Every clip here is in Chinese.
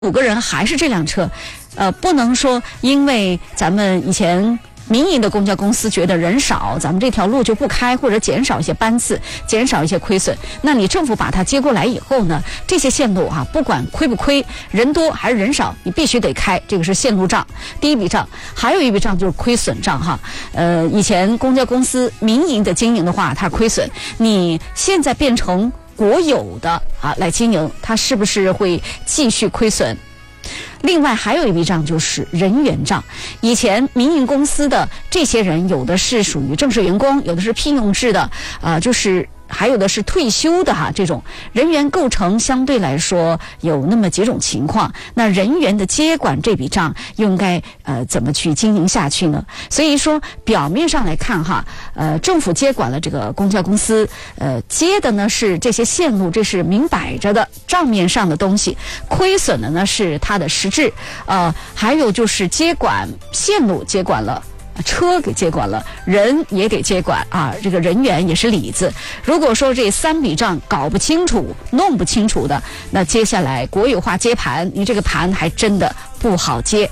5个人还是这辆车，不能说因为咱们以前民营的公交公司觉得人少，咱们这条路就不开，或者减少一些班次，减少一些亏损。那你政府把它接过来以后呢，这些线路不管亏不亏，人多还是人少，你必须得开，这个是线路账，第一笔账。还有一笔账就是亏损账以前公交公司民营的经营的话，它是亏损，你现在变成国有的来经营，它是不是会继续亏损？另外还有一笔账就是人员账，以前民营公司的这些人，有的是属于正式员工，有的是聘用制的，就是还有的是退休的这种人员构成相对来说有那么几种情况。那人员的接管这笔账又应该怎么去经营下去呢？所以说表面上来看政府接管了这个公交公司，接的呢是这些线路，这是明摆着的账面上的东西，亏损的呢是它的实质。还有就是接管线路接管了，车给接管了，人也得接管这个人员也是里子。如果说这3笔账搞不清楚弄不清楚的，那接下来国有化接盘，你这个盘还真的不好接。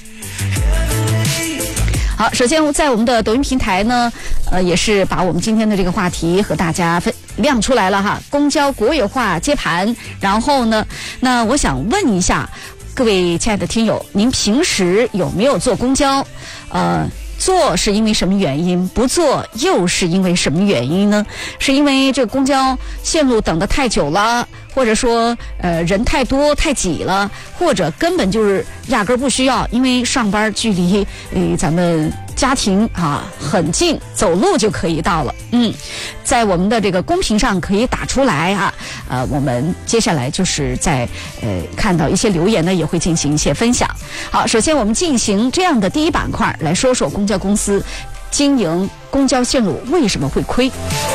好，首先在我们的抖音平台呢，也是把我们今天的这个话题和大家亮出来了公交国有化接盘。然后呢，那我想问一下各位亲爱的听友，您平时有没有坐公交？坐是因为什么原因？不坐又是因为什么原因呢？是因为这个公交线路等得太久了，或者说人太多太挤了，或者根本就是压根不需要，因为上班距离咱们家庭很近，走路就可以到了。在我们的这个公屏上可以打出来我们接下来就是在看到一些留言呢，也会进行一些分享。好，首先我们进行这样的第一板块，来说说公交公司经营公交线路为什么会亏。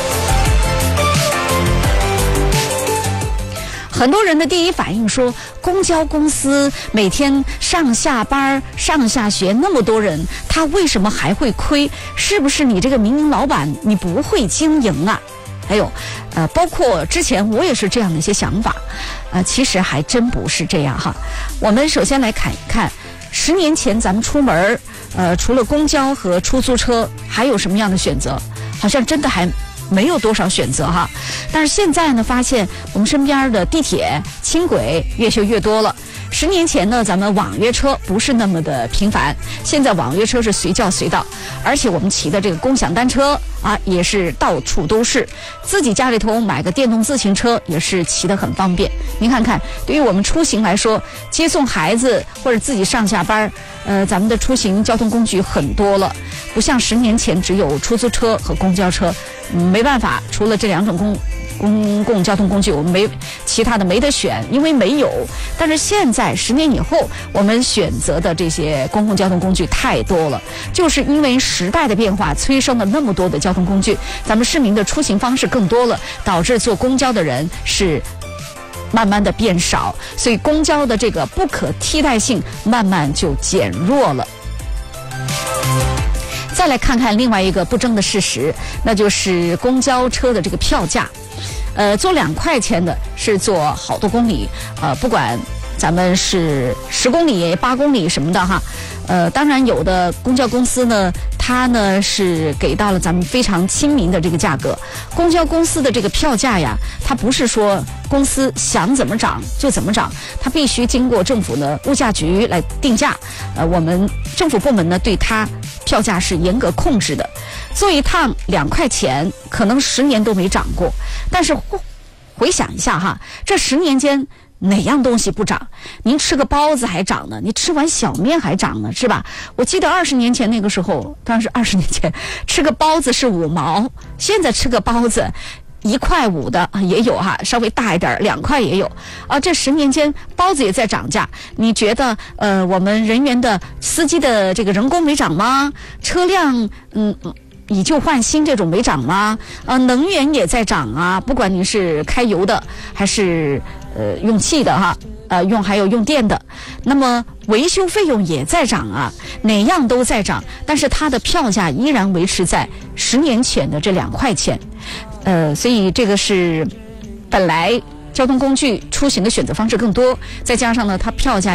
很多人的第一反应说，公交公司每天上下班上下学那么多人，他为什么还会亏？是不是你这个民营老板你不会经营啊？还有包括之前我也是这样的一些想法，其实还真不是这样我们首先来看一看10年前咱们出门除了公交和出租车还有什么样的选择？好像真的还没有多少选择但是现在呢，发现我们身边的地铁、轻轨越修越多了。10年前呢，咱们网约车不是那么的频繁，现在网约车是随叫随到，而且我们骑的这个共享单车也是到处都是，自己家里头买个电动自行车也是骑得很方便。您看看，对于我们出行来说，接送孩子或者自己上下班咱们的出行交通工具很多了，不像10年前只有出租车和公交车，没办法，除了这2种公共交通工具，我们其他的没得选，因为没有。但是现在10年以后，我们选择的这些公共交通工具太多了，就是因为时代的变化催生了那么多的交通工具，咱们市民的出行方式更多了，导致坐公交的人是慢慢的变少，所以公交的这个不可替代性慢慢就减弱了。再来看看另外一个不争的事实，那就是公交车的这个票价。坐2块钱的是坐好多公里，不管咱们是10公里、8公里什么的当然有的公交公司呢，它呢是给到了咱们非常亲民的这个价格。公交公司的这个票价呀，它不是说公司想怎么涨就怎么涨，它必须经过政府的物价局来定价。我们政府部门呢对它票价是严格控制的。坐一趟2块钱，可能10年都没涨过。但是回想一下这10年间哪样东西不涨？您吃个包子还涨呢，你吃碗小面还涨呢，是吧？我记得20年前那个时候，当然是20年前，吃个包子是5毛，现在吃个包子1块5的也有稍微大一点2块也有这10年间包子也在涨价。你觉得我们人员的司机的这个人工没涨吗？车辆以旧换新这种没涨吗？能源也在涨不管你是开油的还是用气的还有用电的，那么维修费用也在涨哪样都在涨，但是它的票价依然维持在10年前的这2块钱。所以这个是本来交通工具出行的选择方式更多，再加上呢，它票价